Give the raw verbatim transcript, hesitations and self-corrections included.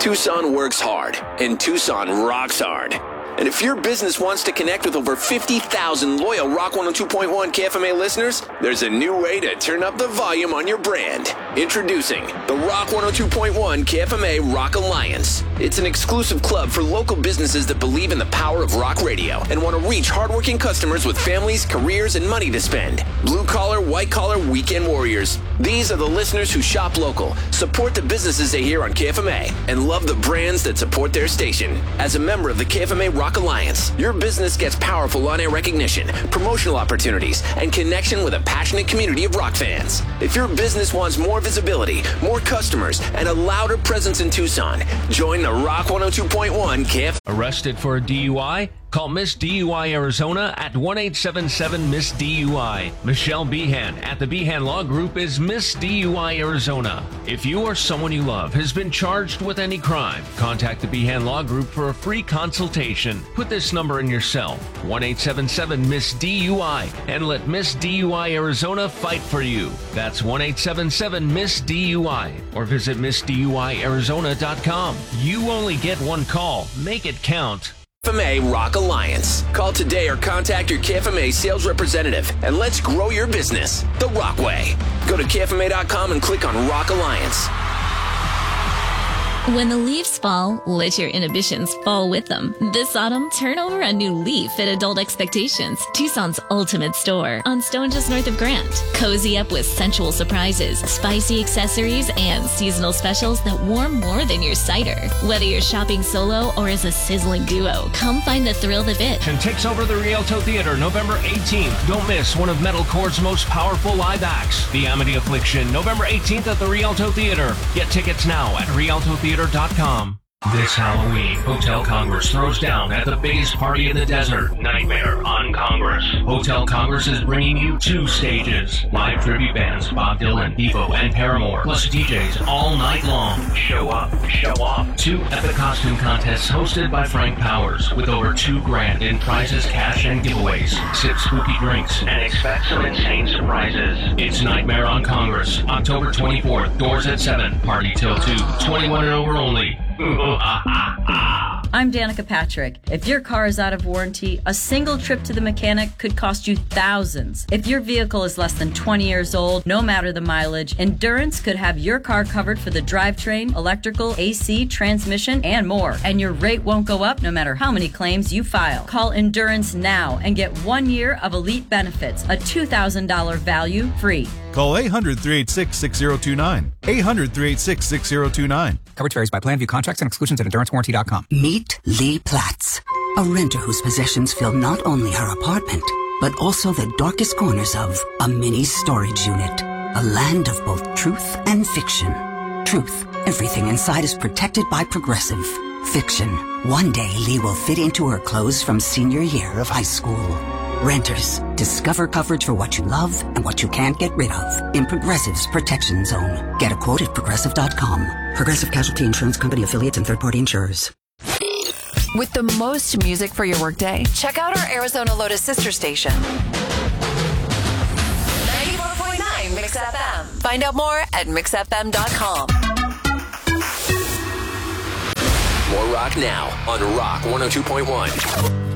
Tucson works hard, and Tucson rocks hard. And if your business wants to connect with over fifty thousand loyal Rock one oh two point one K F M A listeners, there's a new way to turn up the volume on your brand. Introducing the Rock one oh two point one K F M A Rock Alliance. It's an exclusive club for local businesses that believe in the power of rock radio and want to reach hardworking customers with families, careers, and money to spend. Blue-collar, white-collar weekend warriors. These are the listeners who shop local, support the businesses they hear on K F M A, and love the brands that support their station. As a member of the K F M A Rock Alliance, your business gets powerful on-air recognition, promotional opportunities, and connection with a passionate community of rock fans. If your business wants more visibility, more customers, and a louder presence in Tucson, join the Rock one oh two point one K F M A. Arrested for a D U I? Call Miss D U I Arizona at one eight seven seven Miss D U I. Michelle Behan at the Behan Law Group is Miss D U I Arizona. If you or someone you love has been charged with any crime, contact the Behan Law Group for a free consultation. Put this number in your cell, one eight seven seven Miss D U I, and let Miss D U I Arizona fight for you. That's one eight seven seven Miss D U I, or visit miss d u i arizona dot com. You only get one call. Make it count. K F M A Rock Alliance. Call today or contact your K F M A sales representative and let's grow your business the Rock way. Go to K F M A dot com and click on Rock Alliance. When the leaves fall, let your inhibitions fall with them. This autumn, turn over a new leaf at Adult Expectations, Tucson's ultimate store on Stone just north of Grant. Cozy up with sensual surprises, spicy accessories, and seasonal specials that warm more than your cider. Whether you're shopping solo or as a sizzling duo, come find the thrill of it. And takes over the Rialto Theater November eighteenth. Don't miss one of metalcore's most powerful live acts, The Amity Affliction, November eighteenth at the Rialto Theater. Get tickets now at rialto theater dot com. This Halloween, Hotel Congress throws down at the biggest party in the desert, Nightmare on Congress. Hotel Congress is bringing you two stages. Live tribute bands Bob Dylan, Devo, and Paramore, plus D Js all night long. Show up, show off. Two epic costume contests hosted by Frank Powers, with over two grand in prizes, cash, and giveaways. Sip spooky drinks and expect some insane surprises. It's Nightmare on Congress, October twenty-fourth, doors at seven, party till two, twenty-one and over only. I'm Danica Patrick. If your car is out of warranty, a single trip to the mechanic could cost you thousands. If your vehicle is less than twenty years old, no matter the mileage, Endurance could have your car covered for the drivetrain, electrical, A C, transmission, and more. And your rate won't go up no matter how many claims you file. Call Endurance now and get one year of elite benefits, a two thousand dollars value free. Call eight hundred, three eight six, six zero two nine. eight hundred, three eight six, six zero two nine. Coverage varies by plan. View contracts and exclusions at endurance warranty dot com. Meet Lee Platts, a renter whose possessions fill not only her apartment, but also the darkest corners of a mini storage unit. A land of both truth and fiction. Truth, everything inside is protected by Progressive. Fiction, one day Lee will fit into her clothes from senior year of high school. Renters, discover coverage for what you love and what you can't get rid of in Progressive's Protection Zone. Get a quote at progressive dot com. Progressive Casualty Insurance Company affiliates and third-party insurers. With the most music for your workday, check out our Arizona Lotus sister station. ninety-four point nine Mix F M. Find out more at mix f m dot com. More rock now on Rock one oh two point one.